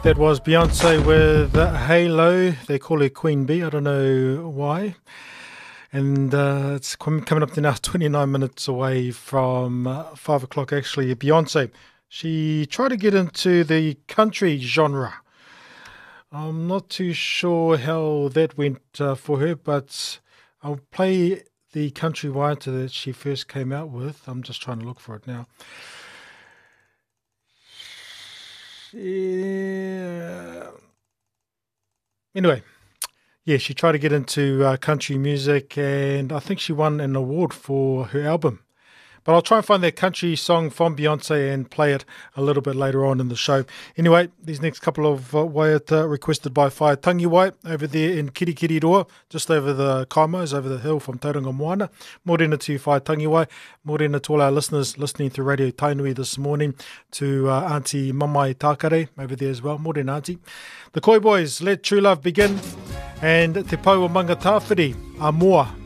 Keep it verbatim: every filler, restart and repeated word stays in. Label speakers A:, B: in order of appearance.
A: That was Beyonce with uh, Halo. They call her Queen Bee. I don't know why. And uh, it's com- coming up to now twenty-nine minutes away from uh, five o'clock actually. Beyonce, she tried to get into the country genre. I'm not too sure how that went uh, for her, but I'll play the country writer that she first came out with. I'm just trying to look for it now. Yeah. Anyway, yeah, she tried to get into uh, country music, and I think she won an award for her album. But I'll try and find that country song from Beyonce and play it a little bit later on in the show. Anyway, these next couple of uh, waiata requested by Whai Tangiwai over there in Kirikiriroa, just over the Kaimos, over the hill from Tauranga Moana. Morena to Whai Tangiwai. Morena to all our listeners listening through Radio Tainui this morning, to uh, Auntie Mamai Takare over there as well. Morena, Auntie. The Koi Boys, Let True Love Begin, and Te Pau o Manga Tāwhiri, A Moa.